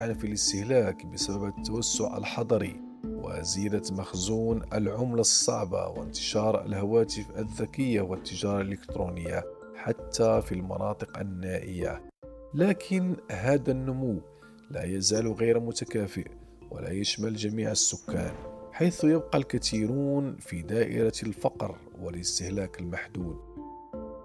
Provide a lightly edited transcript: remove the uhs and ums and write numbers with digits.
في الاستهلاك بسبب التوسع الحضري وزيادة مخزون العملة الصعبة وانتشار الهواتف الذكية والتجارة الإلكترونية حتى في المناطق النائية. لكن هذا النمو لا يزال غير متكافئ ولا يشمل جميع السكان، حيث يبقى الكثيرون في دائرة الفقر والاستهلاك المحدود.